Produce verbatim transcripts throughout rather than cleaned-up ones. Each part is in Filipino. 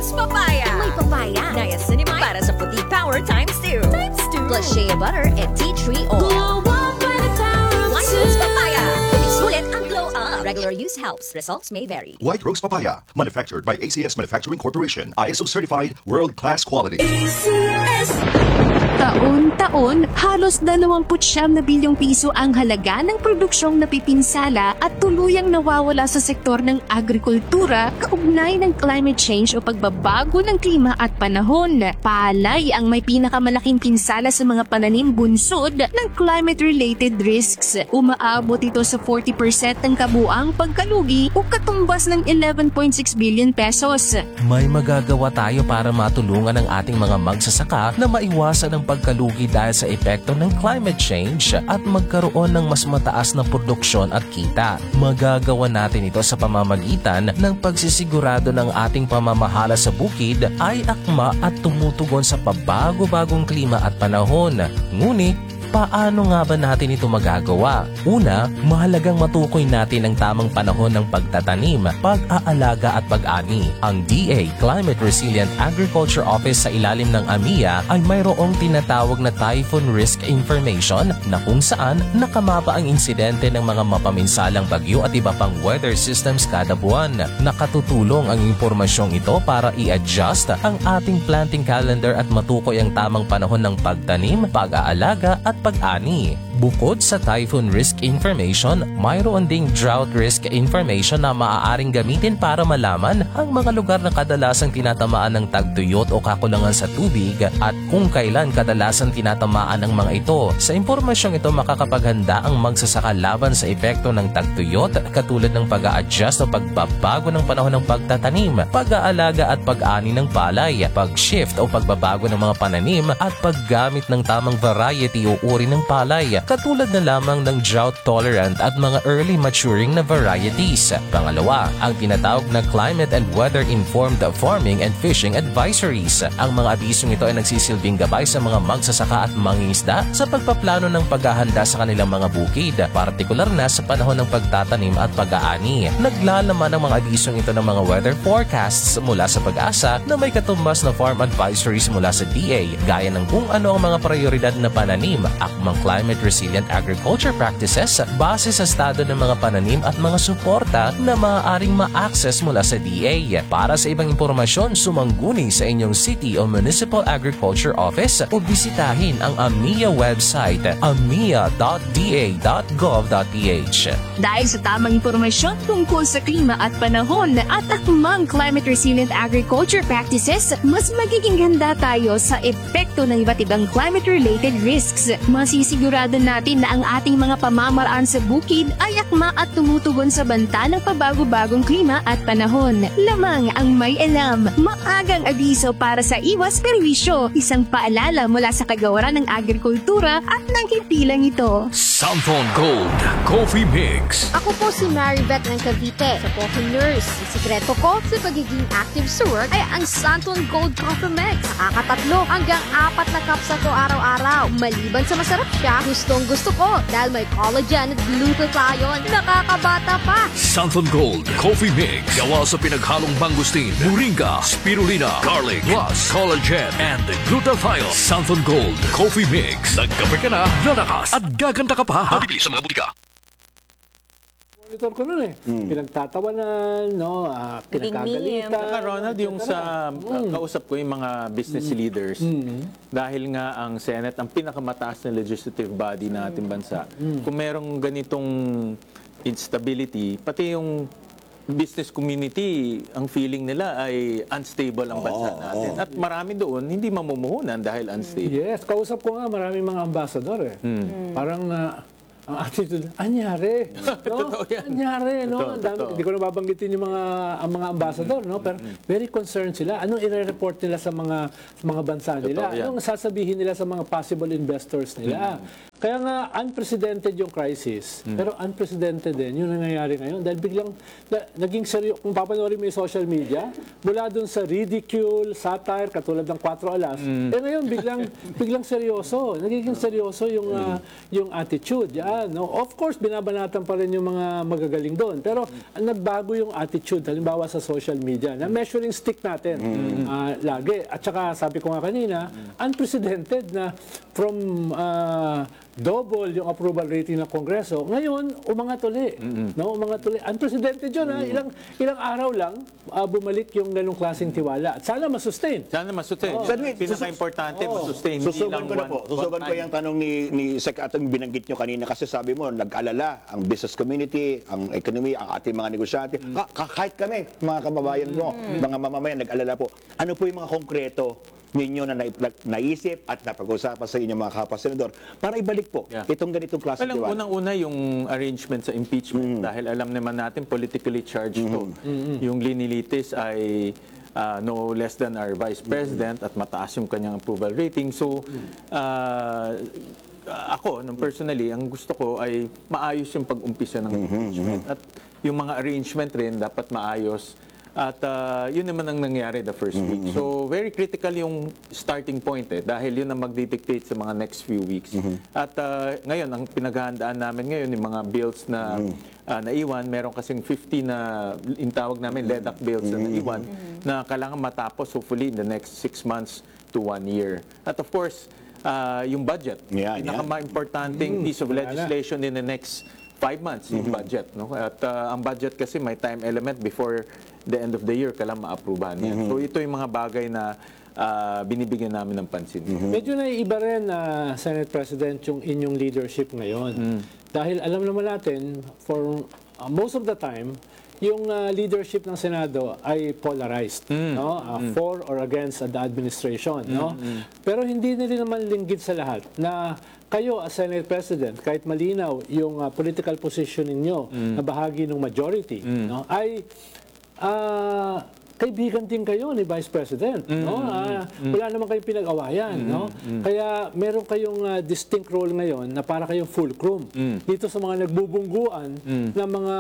Rose Papaya. May papaya. Niacinamide para sa puti power times two. Times two. Plus shea butter and tea tree oil. White Rose Papaya. Sulit ang glow up. Regular use helps. Results may vary. White Rose Papaya, manufactured by A C S Manufacturing Corporation, I S O certified, world-class quality. Taon-taon, halos dalawampu't siyam na bilyong piso ang halaga ng produksyong napipinsala at tuluyang nawawala sa sektor ng agrikultura kaugnay ng climate change o pagbabago ng klima at panahon. Palay ang may pinakamalaking pinsala sa mga pananim bunsod ng climate-related risks. Umaabot ito sa forty percent ng kabuang pagkalugi o katumbas ng eleven point six billion pesos. May magagawa tayo para matulungan ang ating mga magsasaka na maiwasan ang pagkalugi dahil sa epekto ng climate change at magkaroon ng mas mataas na produksyon at kita. Magagawa natin ito sa pamamagitan ng pagsisigurado ng ating pamamahala sa bukid ay akma at tumutugon sa pabago-bagong klima at panahon. Ngunit, paano nga ba natin ito magagawa? Una, mahalagang matukoy natin ang tamang panahon ng pagtatanim, pag-aalaga at pag-ani. Ang D A Climate Resilient Agriculture Office sa ilalim ng A M I A ay mayroong tinatawag na Typhoon Risk Information na kung saan nakamapa ang insidente ng mga mapaminsalang bagyo at iba pang weather systems kada buwan. Nakatutulong ang impormasyong ito para i-adjust ang ating planting calendar at matukoy ang tamang panahon ng pagtanim, pag-aalaga at pag-ani. Bukod sa Typhoon Risk Information, mayroon ding Drought Risk Information na maaaring gamitin para malaman ang mga lugar na kadalasang tinatamaan ng tagtuyot o kakulangan sa tubig at kung kailan kadalasan tinatamaan ang mga ito. Sa impormasyong ito makakapaghanda ang magsasaka laban sa epekto ng tagtuyot katulad ng pag-a-adjust o pagbabago ng panahon ng pagtatanim, pag-aalaga at pag-ani ng palay, pag-shift o pagbabago ng mga pananim at paggamit ng tamang variety o uri ng palay katulad na lamang ng drought-tolerant at mga early maturing na varieties. Pangalawa, ang tinatawag na Climate and Weather-Informed Farming and Fishing Advisories. Ang mga abisong ito ay nagsisilbing gabay sa mga magsasaka at mangingisda sa pagpaplano ng paghahanda sa kanilang mga bukid, partikular na sa panahon ng pagtatanim at pag-aani. Naglalaman ang mga abisong ito ng mga weather forecasts mula sa Pag-asa na may katumbas na farm advisories mula sa D A, gaya ng kung ano ang mga prioridad na pananim, akmang climate resilient agriculture practices base sa estado ng mga pananim at mga suporta na maaaring ma-access mula sa D A. Para sa ibang impormasyon, sumangguni sa inyong city o municipal agriculture office o bisitahin ang A M I A website amia dot d a dot gov dot p h. Dahil sa tamang impormasyon tungkol sa klima at panahon at akmang climate resilient agriculture practices, mas magiging handa tayo sa epekto ng iba't ibang climate-related risks. Masisigurado natin na ang ating mga pamamaraan sa bukid ay akma at tumutugon sa banta ng pabago-bagong klima at panahon. Lamang ang may alam, maagang abiso para sa iwas perwisyo, isang paalala mula sa kagawaran ng agrikultura at ng himpilang ito. Santon Gold Coffee Mix. Ako po si Maribeth ng Cavite. Sa po ako nurse. Ang sikreto ko sa pagiging active sa work ay ang Santon Gold Coffee Mix. Nakakatatlo hanggang apat na cups ako araw-araw. Maliban sa masarap siya, gustong gusto ko dahil may collagen at glutathione. Nakakabata pa. Santon Gold Coffee Mix. Gawa sa pinaghalong mangustin, moringa, spirulina, garlic, plus collagen and glutathione. Santon Gold Coffee Mix. Nagkape ka na, lalakas at gaganda ka pa. Mabibili sa mga butika. Monitor ko nun eh. Hmm. Pinagtatawanan, no, uh, pinagkagalitan. Saka Ronald, yung sa uh, kausap ko yung mga business mm. leaders, mm. dahil nga ang Senate ang pinakamataas na legislative body na ating bansa, mm. kung merong ganitong instability, pati yung business community, ang feeling nila ay unstable ang bansa oh, natin. Oh. At marami doon, hindi mamumuhunan dahil unstable. Yes, kausap ko nga maraming mga ambassador eh. Mm. Parang uh, ang attitude, anyari, no? Anyari, no? Ang dami, hindi ko na babanggitin yung mga ang mga ambassador, no? Pero very concerned sila. Anong i-report nila sa mga sa mga bansa nila? Anong sasabihin nila sa mga possible investors nila? Kaya nga, unprecedented yung crisis. Mm. Pero unprecedented din yung nangyayari ngayon. Dahil biglang, na, naging seryo, kung papanoorin mo yung social media, mula dun sa ridicule, satire, katulad ng Cuatro Alas, mm. eh ngayon, biglang, biglang seryoso. Nagiging seryoso yung, uh, yung attitude. Yan. yan. No? Of course, binabanatan pa rin yung mga magagaling doon. Pero ang nagbago yung attitude, halimbawa sa social media, na measuring stick natin ah, lagi. At saka, sabi ko nga kanina, unprecedented na from ah, double yung approval rating ng Kongreso. Ngayon, umangat uli. No? Umangat uli. Unprecedented yun. Ha? Ilang, ilang araw lang, ah, bumalik yung ganong klaseng tiwala. At sana masustain. Sana masustain. Oo. Yan, pinaka-importante, masustain. Hindi Susuban lang ko na one- po. Susuban one ko time. yung tanong ni, ni Sec Atong binanggit nyo kanina kasi sabi mo, nag-alala ang business community, ang economy, ang ating mga negosyante. Ka- ka- kahit kami, mga kababayan mo, mga mamamayan, nag-alala po. Ano po yung mga konkreto ninyo na nai- na- naisip at napag-usapan sa inyo mga kapwa-senador para ibalik po Yeah. itong ganitong klase Walang tiwala? unang-una yung arrangement sa impeachment dahil alam naman natin politically charged to. Yung linilitis ay ah, no less than our Vice President at mataas yung kanyang approval rating. So, ah, ako, nung personally, ang gusto ko ay maayos yung pag-umpisa ng impeachment. At yung mga arrangement rin dapat maayos. At ah, yun naman ang nangyari the first week. So, very critical yung starting point eh, dahil yun ang magdidictate sa mga next few weeks. At ah, ngayon, ang pinaghahandaan namin ngayon, yung mga bills na ah, naiwan, meron kasing fifty na, yung tawag namin, L E D A C bills na naiwan, na kailangan matapos hopefully in the next six months to one year. At of course, ah, yung budget, Yan, yan. pinaka-importanting piece of legislation in the next five months yung budget. No? At uh, ang budget kasi may time element before the end of the year, kailangan ma-approvehan yan. So ito yung mga bagay na uh, binibigyan namin ng pansin. Medyo naiiba rin na Senate President yung inyong leadership ngayon. Dahil alam naman natin, for uh, most of the time, yung uh, leadership ng Senado ay polarized, no? Uh, for or against the administration, no? Pero hindi na rin naman linggit sa lahat na kayo as Senate President, kahit malinaw yung uh, political position ninyo na bahagi ng majority, no? Ay ah, kaibigan din kayo ni Vice President, no? Ah, wala naman kayong pinag-awayan, no? Kaya meron kayong ah, distinct role ngayon na para kayong fulcrum dito sa mga nagbubungguan ng mga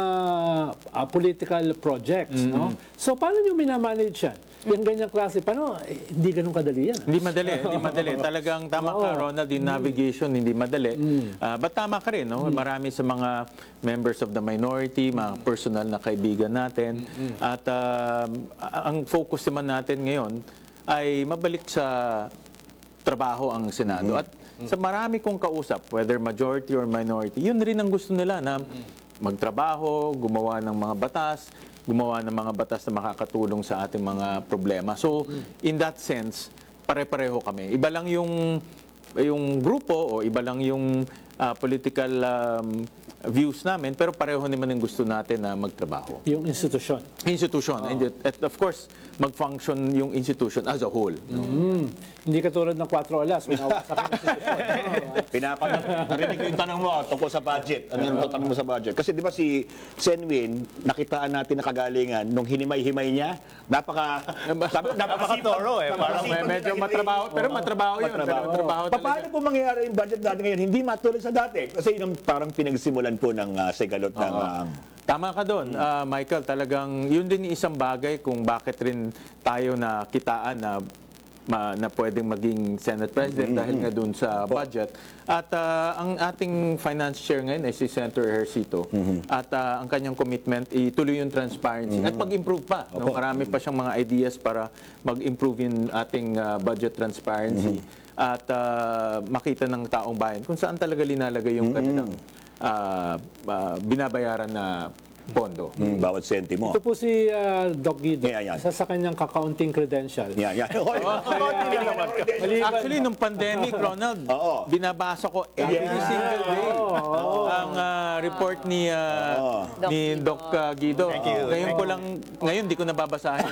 ah, political projects, no? So paano niyo minamanage yan? Yung ganyang klase, paano? Eh, hindi ganun kadali yan. Hindi madali, hindi madali. Talagang tama ka, Ronald, yung navigation, hindi madali. Ah, but tama ka rin, no? Marami sa mga members of the minority, mga personal na kaibigan natin. At ah, ang focus naman natin ngayon ay mabalik sa trabaho ang Senado. At sa marami kong kausap, whether majority or minority, yun rin ang gusto nila na magtrabaho, gumawa ng mga batas, gumawa ng mga batas na makakatulong sa ating mga problema. So, in that sense, pare-pareho kami. Iba lang yung yung grupo o iba lang yung ah, political um, views namin, pero pareho naman yung gusto natin na magtrabaho. Yung institution. Institution. And, it- at of course, mag-function yung institution as a whole. Mm. Hindi katulad ng Cuatro Alas, minawasak yung institution. Pinapag- Narinig ko yung tanong mo ah, tungkol sa budget. Ano yung tanong mo sa budget? Kasi di ba si Senwin, nakitaan natin na kagalingan, nung hinimay-himay niya, napaka... sabi, napaka-toro eh. Parang may medyo matrabaho, pero matrabaho yun. Pero matrabaho Pa- talaga. Paano po mangyayari yung budget natin ngayon? Hindi matulad sa dati. Kasi yun ang parang pinagsimulan po ng ah, segalot ng... ah, Tama ka doon, ah, Michael. Talagang yun din yung isang bagay kung bakit rin tayo na kitaan na ma, na pwedeng maging Senate President dahil nga doon sa budget. At ah, ang ating finance chair ngayon ay si Senator Ejercito. At ah, ang kanyang commitment, ituloy yung transparency at mag-improve pa. No? Marami pa siyang mga ideas para mag-improve yung ating ah, budget transparency. At ah, makita ng taong bayan kung saan talaga linalagay yung kanilang ah, ah, binabayaran na pondo. mm, bawat sentimo. Ito po si ah, Doc Guido, Yeah, yeah. isa sa kanyang kaka-counting credentials. Yan, yan. Actually, nung pandemic, Ronald, Oo. binabasa ko every single day ang ah, report ni ah, ni Doc ah, Guido. Ngayon ko lang, ngayon di ko nababasahin.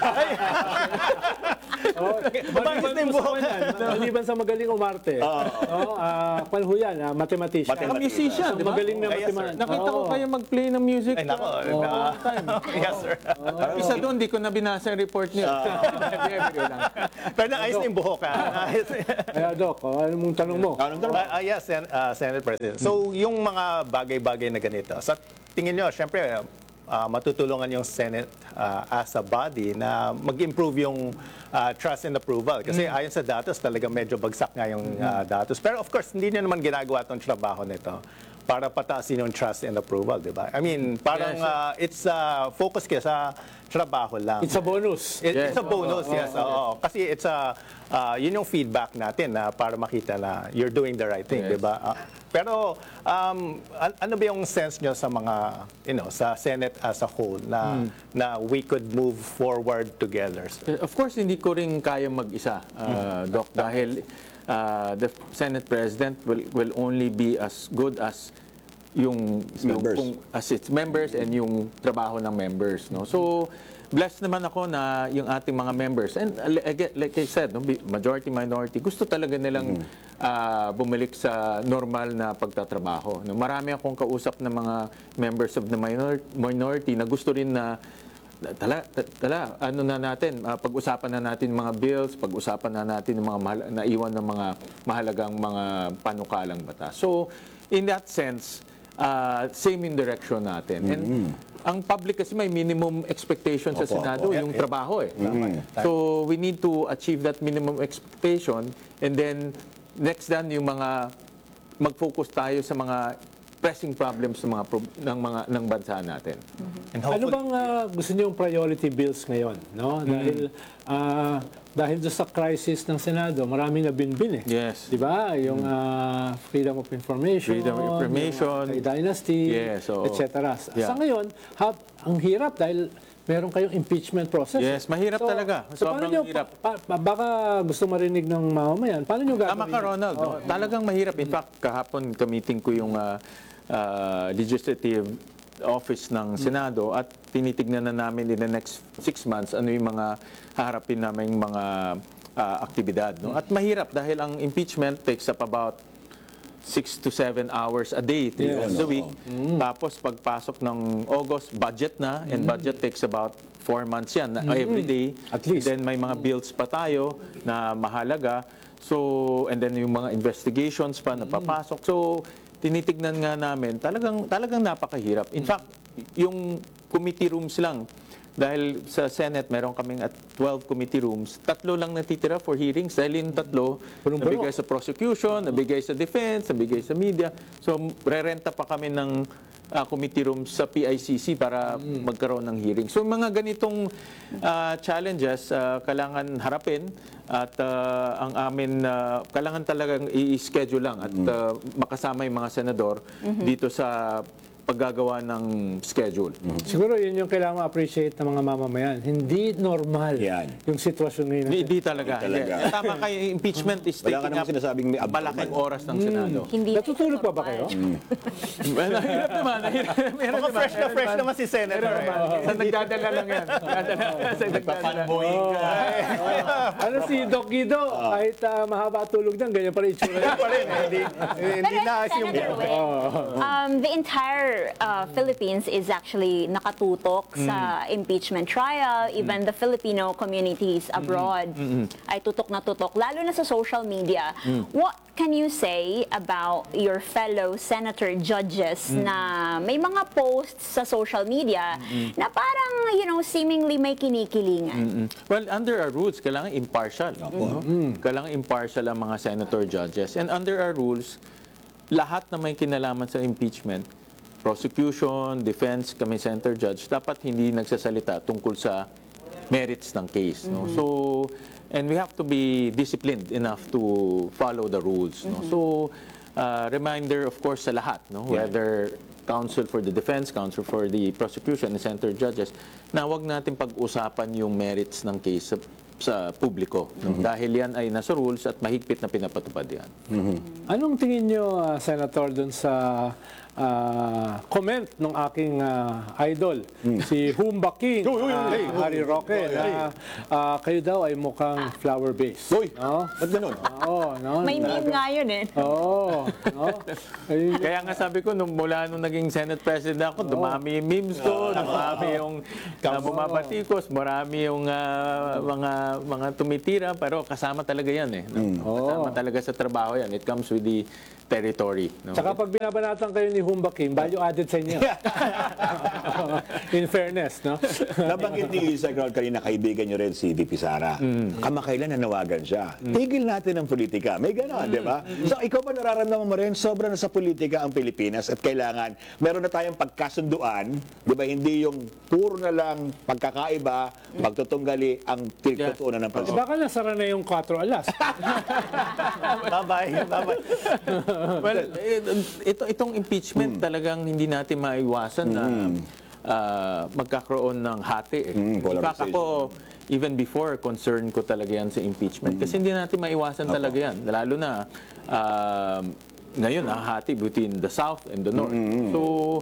Oh, maliban na yung buhok. Maliban sa magaling umarte. Oo. Ah, kwan ho yan, ah, mathematician. Saka musician, di ba? Magaling na mathematician. Nakita ko kayo mag-play ng music. Ay, nako. all the time. Yes, sir. Isa doon, di ko na binasa yung report niya. Every lang. Pero naayos na yung buhok, ha? Naayos. Kaya Doc, oh, ano mong tanong mo? Ah, ah, yes, Sen- ah, Senate President. So, yung mga bagay-bagay na ganito, sa tingin nyo, syempre, ah, matutulungan yung Senate ah, as a body na mag-improve yung ah, trust and approval. Kasi ayon sa datos, talaga medyo bagsak nga yung ah, datos. Pero of course, hindi nyo naman ginagawa itong trabaho nito para pataasin yung trust and approval, di ba? I mean, parang Yes. uh, it's uh, focus kaya sa trabaho lang. It's a bonus. It- Yes. It's a bonus, yes. Oo. Kasi it's a, uh, yun yung feedback natin na para makita na you're doing the right thing, Yes. di ba? Ah, pero um, an- ano ba yung sense nyo sa mga, you know, sa Senate as a whole na na we could move forward together? Of course, hindi ko rin kaya mag-isa, uh, Doc, dahil uh, the Senate President will will only be as good as yung, yung Members. kung, as its members and yung trabaho ng members, no. So blessed naman ako na yung ating mga members, and uh, again, like I said, no, majority minority, gusto talaga nilang uh, bumalik sa normal na pagtatrabaho, no. Marami akong kausap na mga members of the minor, minority na gusto rin na tala, tala, ano na natin, uh, pag-usapan na natin mga bills, pag-usapan na natin yung mga mahal, naiwan ng mga mahalagang mga panukalang batas. So in that sense, uh, same in direction natin. And ang public kasi may minimum expectation sa Opo, Senado, opo. yung trabaho eh. So we need to achieve that minimum expectation, and then next done yung mga mag-focus tayo sa mga pressing problems ng mga prob- ng mga ng bansa natin. And Ano hopefully- bang ah, gusto niyong priority bills ngayon? No? Dahil ah, dahil doon sa crisis ng Senado, maraming nabinbin eh. Yes. Di ba? Yung ah, freedom of information, Freedom of information. yung, ah, dynasty, Yes, oo. et cetera. Yeah. Sa ngayon, hab, ang hirap dahil meron kayong impeachment process. Yes, mahirap talaga. So, paano Sobrang niyo, hirap. pa- pa- baka gusto marinig ng mamamayan. Paano niyo gagawin? Tama ka, Ronald. no? Talagang mahirap. In fact, kahapon kamiting ko yung ah, ah, legislative office ng Senado at tinitignan na namin in the next six months ano yung mga haharapin namin mga ah, aktibidad. No? At mahirap dahil ang impeachment takes up about six to seven hours a day, three Yes. times a week. Tapos pagpasok ng August, budget na, and budget takes about four months yan, na every day. At least. Then may mga bills pa tayo na mahalaga. So, and then yung mga investigations pa na papasok. So, tinitignan nga namin, talagang, talagang napakahirap. In fact, yung committee rooms lang, dahil sa Senate, meron kaming at twelve committee rooms, tatlo lang natitira for hearings. Dahil yung tatlo, Punong-puno. nabigay sa prosecution, nabigay sa defense, nabigay sa media. So, rerenta pa kami ng ah, committee rooms sa P I C C para magkaroon ng hearing. So, mga ganitong ah, challenges, ah, kailangan harapin at ah, ang amin, ah, kailangan talagang i-schedule lang at ah, makasama yung mga senador dito sa paggagawa ng schedule. Siguro yun yung kailangan ma-appreciate ng mga mamamayan. Hindi normal Yan. yung sitwasyon ngayon. Hindi, hindi talaga. Hindi talaga. Hindi. Tama kayo, impeachment is Wala ka taking naman up sinasabing may abnormal. malaking oras ng Senado. Hindi Natutulog pa ba kayo? Well, nahirap naman. Nahirap, meron Mga naman. fresh na fresh naman si Senator. Meron naman. Sa nagdadala lang yan. Nagdadala. Sa nagdadala. Ano si Doc Guido, kahit ah, mahaba tulog niyan, ganyan pa rin itsura niya. Pa rin, eh, hindi, hindi Pero na yung Senator Win, um, the entire uh, Philippines is actually nakatutok sa impeachment trial. Even the Filipino communities abroad ay tutok na tutok, lalo na sa social media. What can you say about your fellow senator judges na may mga posts sa social media na parang, you know, seemingly may kinikilingan? Mm. Well, under our rules, kailangan impartial. No? Kailangan impartial ang mga senator judges. And under our rules, lahat na may kinalaman sa impeachment, prosecution, defense, kami senator judge, dapat hindi nagsasalita tungkol sa merits ng case. No? So, and we have to be disciplined enough to follow the rules. No? So, uh, reminder of course sa lahat, no? Whether counsel for the defense, counsel for the prosecution, and senator judges, na wag natin pag-usapan yung merits ng case sa, sa publiko. No? Dahil yan ay nasa rules at mahigpit na pinapatupad yan. Anong tingin nyo, ah, Senator, dun sa ah, comment ng aking ah, idol, si Humba King, ah, Harry Roque, na ah, kayo daw ay mukhang flower base. Uy! No? Ba't ganun? Oo, no? May meme nga yun eh. Oo, no? Ayun, Kaya nga sabi ko, nung mula nung naging Senate President ako, dumami yung memes ko, dumami yung uh, bumabatikos, marami yung ah, mga mga tumitira, pero kasama talaga yan eh. No? Kasama talaga sa trabaho yan. It comes with the territory. No? Tsaka pag binabanatan kayo ni Humba Kim, value added sa inyo. In fairness, no? Nabanggit ni Secretary kanina, kaibigan nyo rin si V P Sara. Kamakailan nanawagan siya. Tigil natin ang politika. May gano'n, di ba? So ikaw ba nararamdaman mo rin, sobra na sa politika ang Pilipinas at kailangan, meron na tayong pagkasunduan, di ba? Hindi yung puro na lang pagkakaiba, pagtutunggali ang pinagtutuunan ng Eh, pansin. baka nasara na yung quattro alas. Bye-bye. Bye-bye. Well, eh, ito, itong impeachment talagang hindi natin maiwasan na ah, magkakaroon ng hati. Eh. Mm, In fact, ako, even before, concern ko talaga yan sa impeachment. Kasi hindi natin maiwasan talaga yan. Lalo na, ah, ngayon, hati between the South and the North. So,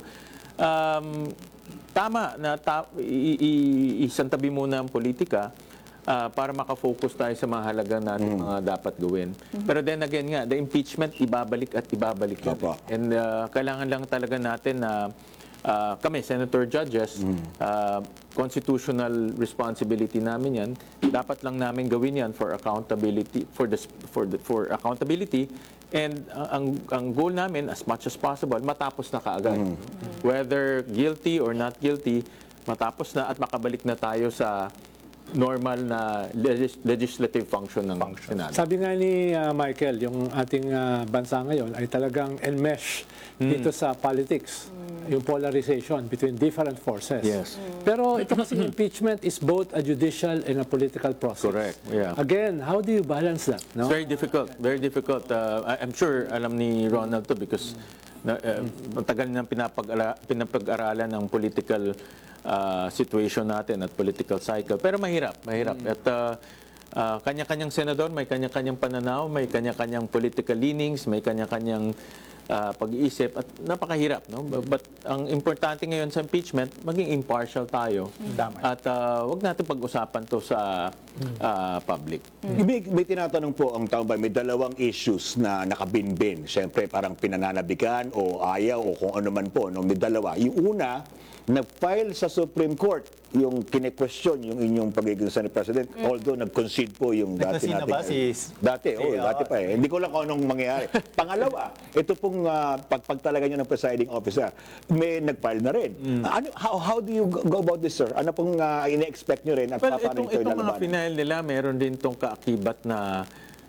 um, tama na ta- i- i- isantabi muna ang politika ah, para makafocus tayo sa mga halaga natin mga dapat gawin. Pero then again nga, the impeachment, ibabalik at ibabalik yan. Opo. And ah, kailangan lang talaga natin na ah, kami, Senator Judges, ah, constitutional responsibility namin yan. Dapat lang namin gawin yan for accountability, for the, for the, for accountability. And uh, ang, ang goal namin, as much as possible, matapos na kaagad. Whether guilty or not guilty, matapos na at makabalik na tayo sa normal na legis- legislative function ng Senado. Sabi nga ni uh, Michael, yung ating uh, bansa ngayon ay talagang enmesh dito sa politics. Yung polarization between different forces. Yes. Pero ito kasi impeachment is both a judicial and a political process. Correct, yeah. Again, how do you balance that? No? It's very difficult, very difficult. Uh, I- I'm sure alam ni Ronald to because na, uh, matagal nang pinapag-ara- pinapag-aralan ng political uh, situation natin at political cycle. Pero mahirap, mahirap. At uh, uh, kanya-kanyang senador, may kanya-kanyang pananaw, may kanya-kanyang political leanings, may kanya-kanyang uh, pag-iisip at napakahirap. No? But, but ang importante ngayon sa impeachment, maging impartial tayo. At uh, wag natin pag-usapan to sa uh, public. May, may tinatanong po ang tao ba, may dalawang issues na nakabinbin. Siyempre, parang pinananabikan o ayaw o kung ano man po. No? May dalawa. Yung una, nag-file sa Supreme Court yung kine-question yung inyong pagiging Senate President. Although nag-concede po yung dati Nag-concede na nating... ba si- Dati, oh, si- dati oo. pa eh. Hindi ko lang kung anong mangyayari. Pangalawa, ito pong uh, pagpagtalaga nyo ng presiding officer, may nag-file na rin. Ano, how, how do you go about this, sir? Ano pong uh, ine-expect nyo rin at Well, paano itong, ito itong mga ilalabanan? final nila, meron din itong kaakibat na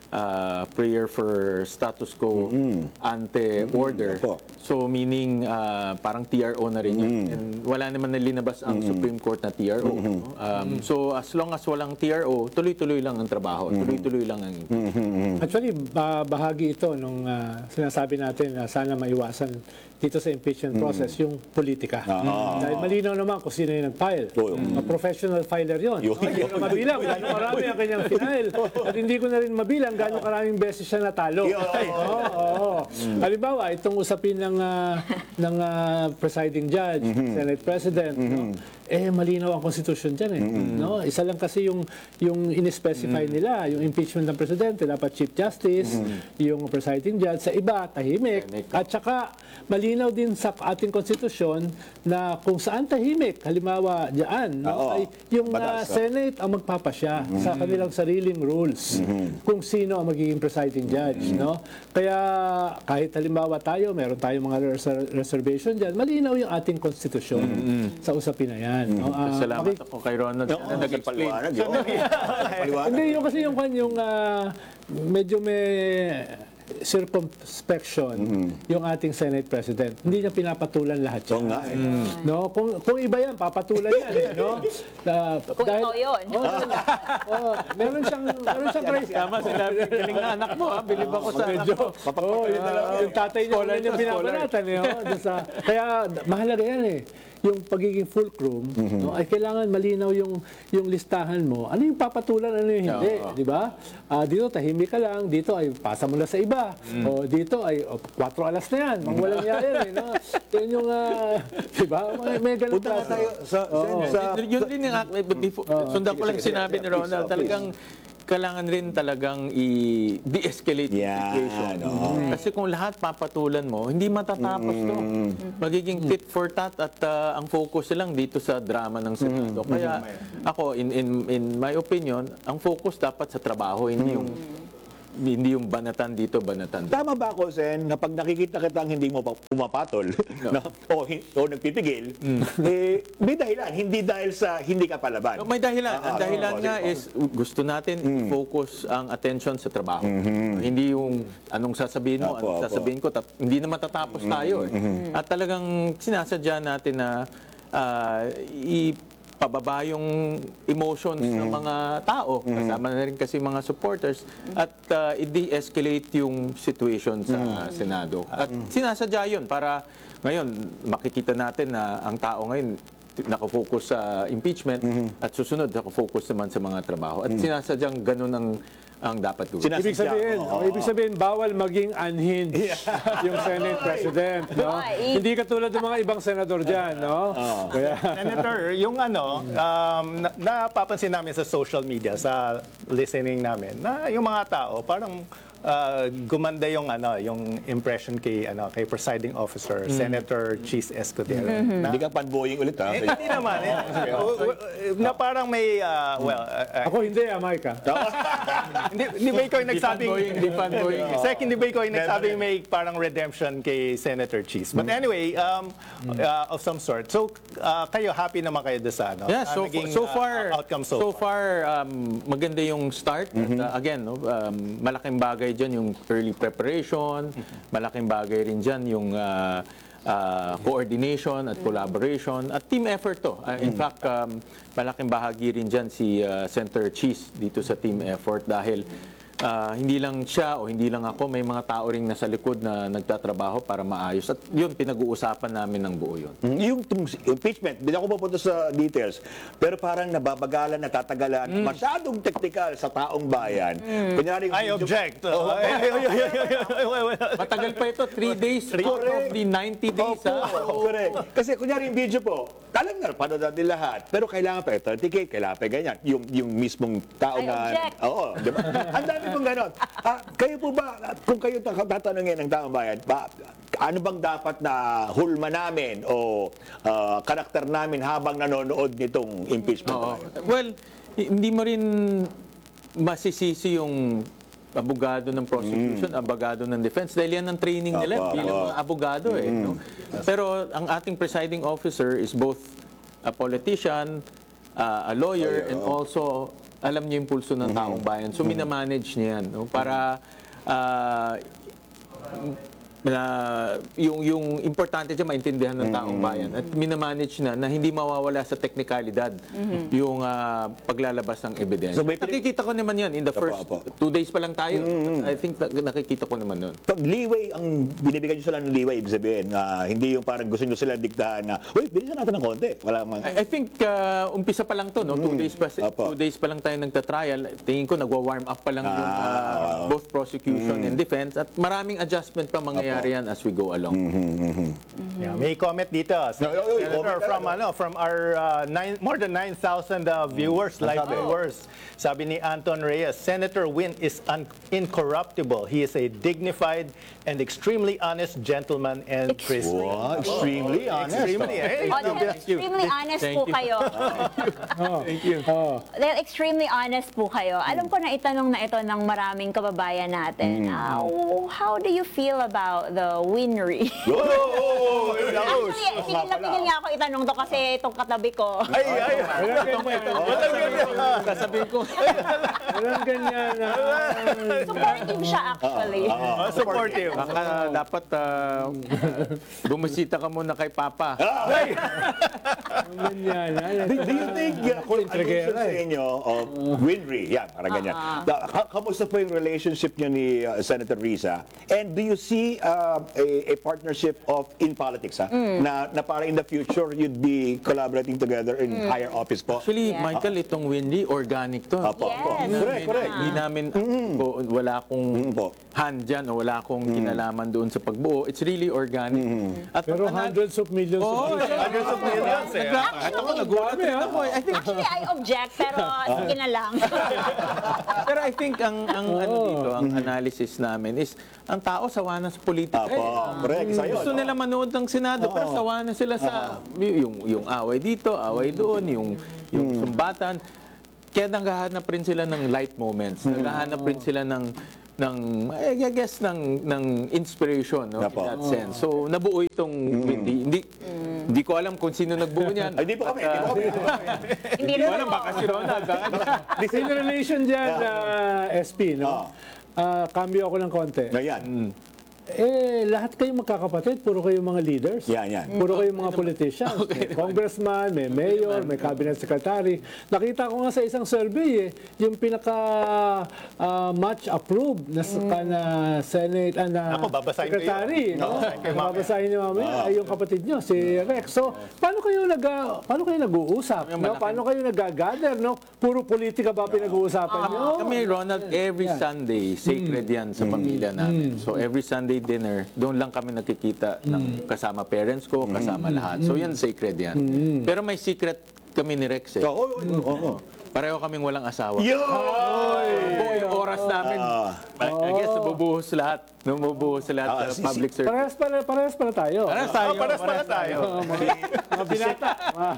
uh, prayer for status quo ante order. Opo. So meaning uh, parang T R O na rin yun. And wala naman nalinabas ang Supreme Court na T R O. no? Um, so as long as walang T R O, tuloy-tuloy lang ang trabaho. Tuloy-tuloy lang ang Actually, ba- bahagi ito nung ah, sinasabi natin na sana maiwasan dito sa impeachment process yung politika. Dahil malinaw naman kung sino yung nag-file. Oo. A professional filer yun. Yun. Hindi ko na mabilang gano'ng karami ang kanyang file. At hindi ko na rin mabilang gano'ng karaming beses siya natalo. Yun. Oo, oo. Halimbawa, itong usapin ng, ah, ng ah, presiding judge, Senate President, no? eh malinaw ang konstitusyon dyan eh. No? Isa lang kasi yung, yung in-specify nila, yung impeachment ng presidente, dapat Chief Justice, yung presiding judge, sa iba, tahimik. Tahimik. At saka, malinaw din sa ating konstitusyon na kung saan tahimik, halimbawa diyan, no, Oo. ay yung ah, Batas, oh. Senate ang magpapasya sa kanilang sariling rules kung sino ang magiging presiding judge. No? Kaya kahit halimbawa tayo, meron tayong mga reser- reservation diyan, malinaw yung ating konstitusyon sa usapin na yan. No? Ah, Salamat maki- ako kay Ronald Oo, na nag-explain. paliwanag yun. Paliwanag. Hindi, yung kasi yung, yung ah, medyo may circumspection yung ating Senate President. Hindi niya pinapatulan lahat yan. Oo nga eh. No, kung kung iba yan, papatulan yan eh, no? Uh, Kung ikaw yun. Oh, oh, meron siyang meron siyang criteria. Tama sila, galing na anak mo, ha? Bilib ako sa anak Medyo, mo. oh, yung, yung tatay niya, Scholar yun yung to, scholar. binabanatan. Eh, oh, dun sa, kaya mahalaga yan eh. Yung pagiging fulcrum, no, ay kailangan malinaw yung yung listahan mo. Ano yung papatulan, ano yung hindi, Oo. di ba? Ah, dito tahimik ka lang, dito ay pasa mo na sa iba. O dito ay oh, quattro alas na yan, mang walang yan eh, no? Yun yung uh, di ba? May, may ganun Punta nga klase. tayo sa... Oo. sa Yun din yung, before, sundan ko lang sige, sige, sinabi sige, ni Ronald, please, talagang kailangan rin talagang i-de-escalate yung Yan, situation. oo. Kasi kung lahat papatulan mo, hindi matatapos to. Magiging tit for tat at uh, ang focus lang dito sa drama ng Senado. Kaya ako, in, in, in my opinion, ang focus dapat sa trabaho, hindi yung hindi yung banatan dito, banatan dito. Tama ba ako, Sen, na pag nakikita kitang hindi mo pa pumapatol na, o, hin- o nagpipigil, eh, may dahilan. Hindi dahil sa hindi ka palaban. No, may dahilan. Ah, Ang ah, dahilan oo, nga sige. is gusto natin i-focus ang attention sa trabaho. Hindi yung anong sasabihin mo, Opo, anong opo. sasabihin ko, tap- hindi na matatapos tayo. Eh. At talagang sinasadya natin na ah, i pababa yung emotions ng mga tao, kasama na rin kasi mga supporters, at uh, i-de-escalate yung situation sa Senado. At sinasadya yun para ngayon makikita natin na ang tao ngayon nakafocus sa impeachment at susunod nakafocus naman sa mga trabaho. At sinasadyang ganun ang ang dapat gawin. Sinasadya. Ibig sabihin, Oo. oh, ibig sabihin bawal maging unhinged yung Senate President, no? Ay. Hindi katulad ng mga ibang senador diyan, no? Kaya Senator, yung ano, um, na, napapansin namin sa social media, sa listening namin, na yung mga tao parang uh, gumanda yung ano, yung impression kay ano, kay presiding officer, Senator Cheese Escudero. Na, Hindi ka panboying ulit, ha? eh, hindi naman eh. Na parang may uh, well, uh, uh, ako hindi, ah, Mike, ah. hindi, hindi ba ikaw yung nagsabing fanboying, hindi fanboying. Sek, hindi ba ikaw yung nagsabing may parang redemption kay Senator Cheese? But anyway, um, uh, of some sort. So, uh, kayo happy naman kayo doon sa ano? Yeah, sa so, naging, so uh, far, outcome so, so far. far, um, maganda yung start. At, uh, again, no, um, malaking bagay dyan yung early preparation, malaking bagay rin dyan yung uh, uh, coordination at collaboration at team effort to. Uh, in fact, um, malaking bahagi rin dyan si uh, Senator Cheese dito sa team effort dahil uh, hindi lang siya o hindi lang ako, may mga tao ring nasa likod na nagtatrabaho para maayos. At yun, pinag-uusapan namin ng buo yun. Mm, Yung tung- impeachment, hindi ako pupunta sa details, pero parang nababagalan, natatagalan, masyadong technical sa taong bayan. Kunyari, I object. Oo. Matagal pa ito, three days out of the ninety days. Opo, ah. correct. Kasi kunyari yung video po, talang na, panood natin lahat. Pero kailangan pa, thirty K, kailangan pa ganyan. Yung, yung mismong tao I na... object. Oo, di ba? Ang dami pong ganon. Ah, kayo po ba, kung kayo tatanungin ng taong bayan, ba, ano bang dapat na hulma namin o ah, karakter namin habang nanonood nitong impeachment? Oo. Well, hi- hindi mo rin masisisi yung abogado ng prosecution, abogado ng defense dahil yan ang training nila Apo, bilang apo. mga abogado eh. No? Pero ang ating presiding officer is both a politician, uh, a lawyer, and also alam niya yung pulso ng taong bayan. So minamanage niya yan no? para uh, na yung yung importante dyan maintindihan ng taong bayan at minamanage na na hindi mawawala sa teknikalidad yung ah, paglalabas ng ebidensya. So, may pinag- nakikita ko naman yan in the Apo, first apo. two days pa lang tayo. I think na- nakikita ko naman nun. Pag leeway, ang binibigyan nyo sila ng leeway, ibig sabihin, na hindi yung parang gusto nyo sila diktahan na, uy, bilisan natin ng konti. Wala mang... I, I think ah, umpisa pa lang to, no? Two days pa Apo. two days pa lang tayo nagta-trial. Tingin ko nagwa-warm up pa lang yung ah, both prosecution and defense at maraming adjustment pa mangyayari yan as we go along. Yeah, may comment dito. Senator, oy, comment from ka. ano, from our uh, nine, more than nine thousand uh, viewers, live viewers. Sabi ni Anton Reyes, Senator Win is un- incorruptible. He is a dignified and extremely honest gentleman and priest. Wow, extremely honest. Extremely. Hey, Oh, dahil extremely honest Thank po you. kayo. Thank you. Oh. Dahil extremely honest po kayo. Alam ko na itanong na ito ng maraming kababayan natin. Ah, how do you feel about the Winry? Oh, Actually, pigil na pigil nga ako itanong to kasi itong katabi ko. ay, ay, Sasabihin ko, Walang ganyan. ah. Supportive siya actually. uh, supportive. baka dapat ah, bumisita ka muna kay Papa. Walang ganyan. ah. Do, do you think, uh, kung ano Intrigera sa eh. inyo, of Winry, yan, parang ganyan. Da- ka- kamusta po yung relationship niyo ni uh, Senator Risa? And do you see uh, a, a partnership of in politics, ha? Na, na para in the future, you'd be collaborating together in higher office po. Actually, Michael, itong Windy, organic to. Apo, apo. Yes. Correct, correct. Hindi namin, po, wala akong po. hand dyan o wala akong kinalaman doon sa pagbuo. It's really organic. At Pero pag- hundreds of millions Oo, of people. hundreds of millions. eh. At ako nagulat rin ako. eh. I think, Actually, I object, pero sige na lang. pero I think ang, ang ano dito, ang analysis namin is, ang tao sawa na sa politika. Apo, eh. correct. Isa yun. Gusto nila manood ng Senado, pero sawa na sila sa yung, yung away dito, away doon, yung, yung sumbatan. Kaya naghahanap rin sila ng light moments. Naghahanap rin sila ng ng I guess ng ng inspiration, no, in Apo. that sense. So nabuo itong Windy. Hindi hindi ko alam kung sino nagbuo niyan. Ay, di po kami, At, di po uh, kami. Hindi Hindi ko rin alam, ako. baka si Ronald. baka- In relation dyan, uh, S P, no? Ah, cambio ako ng konti. Ngayon. Eh, lahat kayo magkakapatid, puro kayo mga leaders. Yan, yan. Puro kayo mga politicians. May congressman, may mayor, may cabinet secretary. Nakita ko nga sa isang survey, eh, yung pinaka ah, much approved na, sa na Senate, ah, na Ako, babasahin ko secretary. yun. No? Babasahin kay Mama. Babasahin niyo mamaya, ay yung kapatid niyo, si Rex. So, paano kayo nag ah, paano kayo nag-uusap? No? Paano kayo nag-gather? No? Puro politika ba pinag-uusapan niyo? Kami, Ronald, every Sunday, sacred yan sa pamilya namin. So every Sunday dinner, doon lang kami nakikita ng kasama parents ko, kasama lahat. So yan, sacred yan. Pero may secret kami ni Rex eh. Oo, oo, oo. Pareho kaming walang asawa. Yo! Buo yung oras namin. I guess, nabubuhos lahat. Nabubuhos lahat Ah, sa si- public service. Parehas pala, parehas pala tayo. Parehas tayo. Paras pala tayo. Mga binata.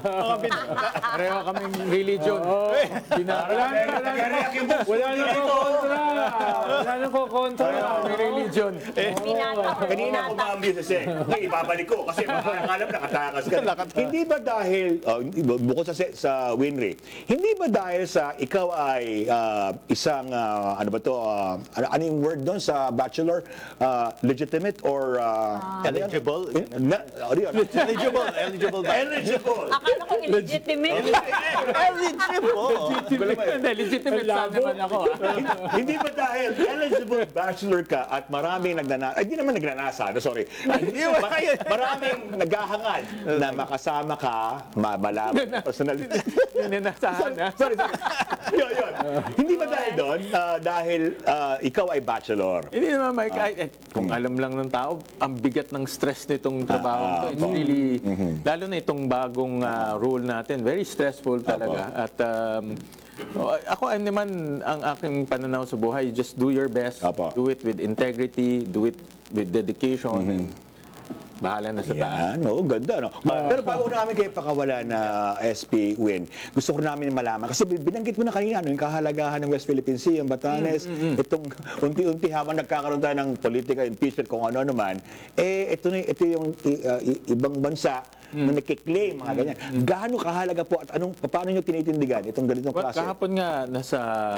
Pareho kaming religion. Binata. Wala nang kukontra. Wala nang kukontra. May religion. Binata or Kanina ako binata. maambis kasi, ngayon ibabalik ko kasi baka alam nakatakas ka. Hindi ba dahil, oh, hindi ba- bukod sa sa Winry, hindi ba dahil sa ikaw ay ah, isang, ah, ano ba to, ah, ano, ano yung word doon sa bachelor? Ah, legitimate or ah, ano yan? Eligible? Na, ano yun? Eligible, eligible ba? Eligible. Akala ko illegitimate. Eligible. Hindi, legitimate sana naman ako. ah. Hindi ba dahil eligible bachelor ka at maraming nagnanasa, ay di naman nagnanasa, no, sorry. Ma- maraming naghahangad na makasama ka, ma- malaman, personality. Ninasahan na. Sorry, sorry. Yun, yun. Hindi ba dahil doon, ah, dahil ah, ikaw ay bachelor? Hindi naman, Mike. Ay, eh, kung alam lang ng tao, ang bigat ng stress nitong trabaho to. It's really, lalo na itong bagong ah, rule natin, very stressful talaga. At um, oh, ako ay naman, ang aking pananaw sa buhay, just do your best. Apo. Do it with integrity, do it with dedication. and Bahala na sa taas. Yan, no, ganda, no? Pero bago namin kayo pakawala na S P Win, gusto ko namin malaman, kasi binanggit mo na kanina, no, yung kahalagahan ng West Philippine Sea, ang Batanes, itong unti-unti habang nagkakaroon tayo ng politika, impeachment, kung ano naman, eh, ito, na, ito yung i- uh, i- ibang bansa na nakiklaim, mga ganyan. Gaano kahalaga po at anong, paano nyo tinitindigan itong ganitong Well, klase? kahapon nga, nasa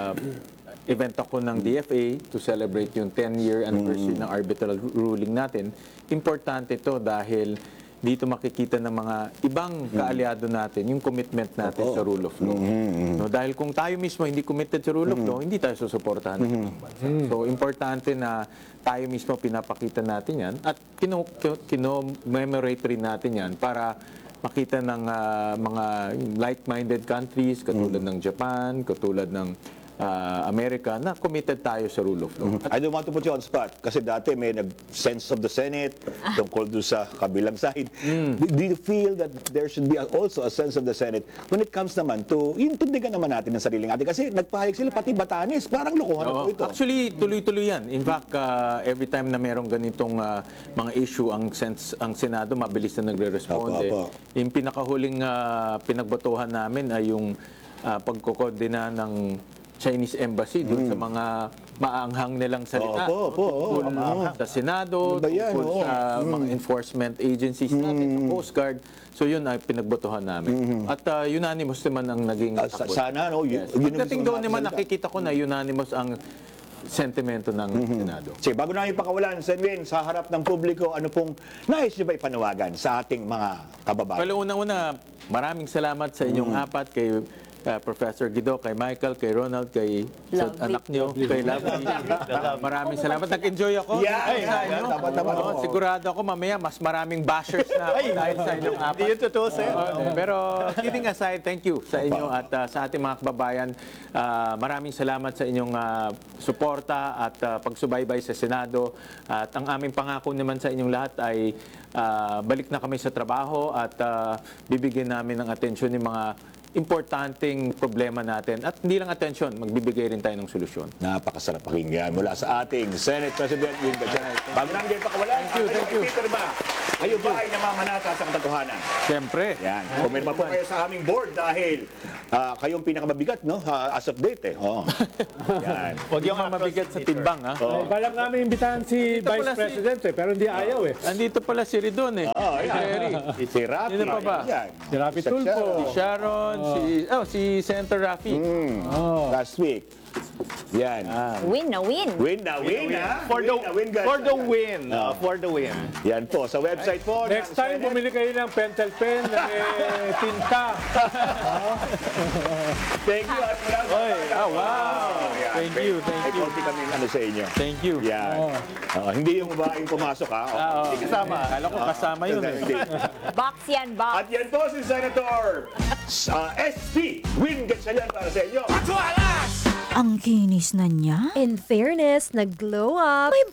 event ako ng D F A to celebrate yung ten-year anniversary ng arbitral ruling natin. Importante to dahil dito makikita ng mga ibang kaalyado natin yung commitment natin sa rule of law. No, dahil kung tayo mismo hindi committed sa rule of law, hindi tayo susuportahan ng ibang bansa. So, importante na tayo mismo pinapakita natin yan at kino- kino-commemorate rin natin yan para makita ng ah, mga like-minded countries katulad ng Japan, katulad ng ah, Amerika na committed tayo sa rule of law. I don't want to put you on spot kasi dati may nag-sense of the Senate tungkol doon sa kabilang side. Do, do you feel that there should be also a sense of the Senate when it comes naman to intindigan naman natin ng sariling atin? Kasi nagpahayag sila pati Batanes, parang lokohan Oo. po ito. Actually, tuloy-tuloy yan. In fact, uh, every time na merong ganitong uh, mga issue, ang, sense, ang Senado mabilis na nagre-responde. Apo, apo. Yung pinakahuling uh, pinagbotohan namin ay yung uh, pagkukordina ng Chinese Embassy doon sa mga maanghang nilang salita. Opo, opo, oo, Tungkol maanghang. sa Senado, Ano ba yan? tungkol Oo. sa mga enforcement agencies natin, sa Coast Guard. So yun ay pinagbotohan namin. At uh, unanimous naman ang naging Ah, sa- takbo. sana, no? Yes. Yun- yun ang Pagdating gusto doon natin naman, salita. nakikita ko na unanimous ang sentimento ng Senado. Sige, bago namin pakawalan, Senwin, sa harap ng publiko, ano pong nais niyo ba ipanawagan sa ating mga kababayan? Well, una-una, maraming salamat sa inyong apat kay uh, Professor Guido, kay Michael, kay Ronald, kay sa Lovely. anak niyo, kay Lovely. Uh, maraming salamat. Nag-enjoy ako. Yeah, Ay, yeah, sa yeah. inyo. Tama, tama, Oo, tama. sigurado ako mamaya mas maraming bashers na ako dahil sa inyong apat. Hindi yun totoo, sir. Oo, pero kidding aside, thank you sa inyo at uh, sa ating mga kababayan. Uh, maraming salamat sa inyong uh, suporta at uh, pagsubaybay sa Senado. At ang aming pangako naman sa inyong lahat ay uh, balik na kami sa trabaho at uh, bibigyan namin ng atensyon yung mga importanteng problema natin. At hindi lang atensyon, magbibigay rin tayo ng solusyon. Napakasarap pakinggan mula sa ating Senate President Win Gatchalian. Bago namin kayo pakawalan, Thank you, thank you. Peter ba? Kayo ba ay namamanata sa katotohanan? Siyempre. Yan. Pumirma po kayo sa aming board dahil ah, kayong pinakamabigat, no? Ah, as of date, eh. Oo. Yan. Huwag yung mabigat sa timbang, ha? Oh, balang namin imbitahan si Dito Vice pala si- President eh, pero hindi ayaw eh. Andito pala si Ridon, eh. Oh, yan. Jerry. Si Rafi. Sino pa ba? Yan. Si Rafi Si Tulfo. Si Sharon, si, oh, si Senator Rafi. Mm. Last week. Yan. Win na win. Win na, win na. For the, Win na, win, guys. for the win. uh, for the win. Yan po, sa website po. ng Next time, Senate. bumili kayo ng pentel pen, eh, tinta. Thank you. At mula sa Oy, ah, wow. Yan. Thank you, thank May you. konti kami ano sa inyo. Thank you. Yan. Oo, hindi yung babaeng pumasok, ha? Ah, oh. Hindi kasama. Kala ko kasama yun, eh. Hindi. Box yan, box. At yan po si Senator uh, S P Win Gatchalian para sa inyo. Ang kinis na niya. In fairness, nag-glow up. May